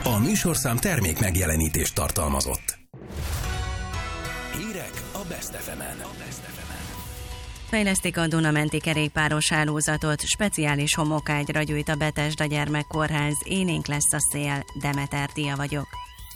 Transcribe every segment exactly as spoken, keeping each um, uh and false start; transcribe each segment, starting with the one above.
A műsorszám termék megjelenítést tartalmazott. Hírek a Best ef emen. Fejlesztik a Duna-menti kerékpáros hálózatot, speciális homokágyra gyújt a Bethesda Gyermekkórház, élénk lesz a szél, Demeter Tia vagyok.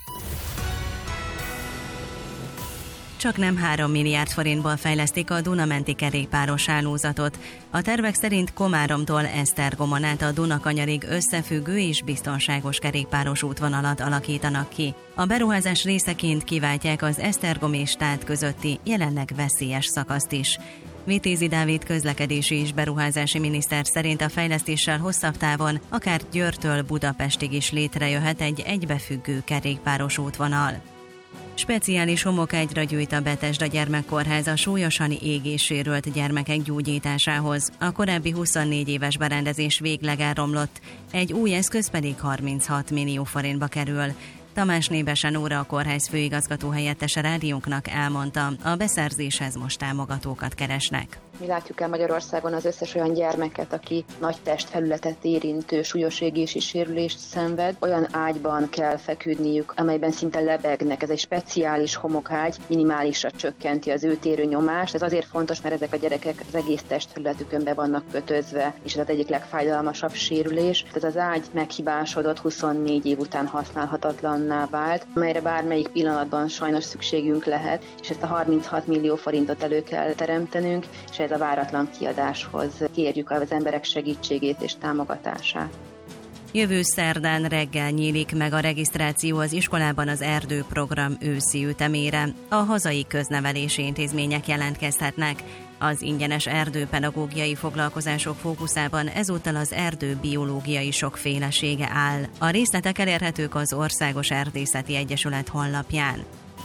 Csak nem három milliárd forintból fejlesztik a Duna-menti kerékpáros hálózatot. A tervek szerint Komáromtól Esztergomon át a Dunakanyarig összefüggő és biztonságos kerékpáros útvonalat alakítanak ki. A beruházás részeként kiváltják az Esztergom és Stát közötti jelenleg veszélyes szakaszt is. Vitézi Dávid közlekedési és beruházási miniszter szerint a fejlesztéssel hosszabb távon akár Győrtől Budapestig is létrejöhet egy egybefüggő kerékpáros útvonal. Speciális homokágyra gyújt a Bethesda Gyermekkórház a súlyosan égéssérült gyermekek gyógyításához. A korábbi huszonnégy éves berendezés végleg elromlott, egy új eszköz pedig harminchat millió forintba kerül. Tamás Nébesen Nóra, a kórház főigazgató helyettese rádiónknak elmondta, a beszerzéshez most támogatókat keresnek. Mi látjuk el Magyarországon az összes olyan gyermeket, aki nagy testfelületet érintő súlyos égési sérülést szenved, olyan ágyban kell feküdniük, amelyben szinte lebegnek. Ez egy speciális homokágy, minimálisra csökkenti az őt érő nyomást. Ez azért fontos, mert ezek a gyerekek az egész testfelületükön be vannak kötözve, és ez az egyik legfájdalmasabb sérülés. Ez az ágy meghibásodott, huszonnégy év után használhatatlanná vált, amelyre bármelyik pillanatban sajnos szükségünk lehet, és ezt a harminchat millió forintot elő kell teremtenünk, és ez a váratlan kiadáshoz kérjük az emberek segítségét és támogatását. Jövő szerdán reggel nyílik meg a regisztráció az iskolában az erdőprogram őszi ütemére. A hazai köznevelési intézmények jelentkezhetnek. Az ingyenes erdőpedagógiai foglalkozások fókuszában ezúttal az erdő biológiai sokfélesége áll. A részletek elérhetők az Országos Erdészeti Egyesület honlapján.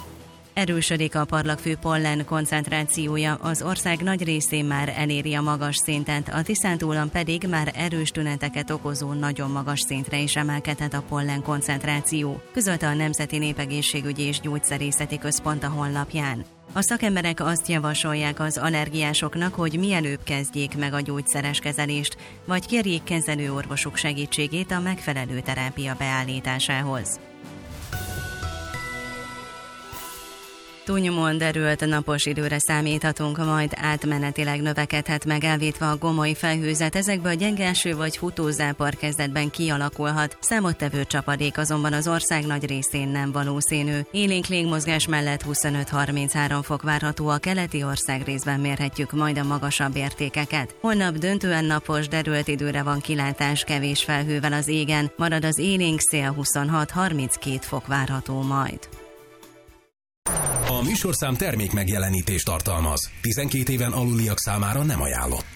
Erősödik a parlagfű pollen koncentrációja, az ország nagy részén már eléri a magas szintet, a Tiszántúlon pedig már erős tüneteket okozó nagyon magas szintre is emelkedhet a pollen koncentráció, közölte a Nemzeti Népegészségügyi és Gyógyszerészeti Központ a honlapján. A szakemberek azt javasolják az allergiásoknak, hogy mielőbb kezdjék meg a gyógyszeres kezelést, vagy kérjék kezelőorvosuk segítségét a megfelelő terápia beállításához. Túlnyomóan derült napos időre számíthatunk, majd átmenetileg növekedhet meg elvétve a gomoly felhőzet, ezekből gyenge eső vagy futózápor kezdetben kialakulhat, számottevő csapadék azonban az ország nagy részén nem valószínű. Élénk légmozgás mellett huszonöt-harminchárom fok várható, a keleti ország részben mérhetjük majd a magasabb értékeket. Holnap döntően napos, derült időre van kilátás, kevés felhővel az égen, marad az élénk szél, huszonhat-harminckét fok várható majd. A műsorszám termék megjelenítést tartalmaz. tizenkét éven aluliak számára nem ajánlott.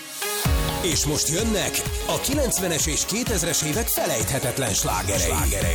És most jönnek a kilencvenes és kétezres évek felejthetetlen slágerei.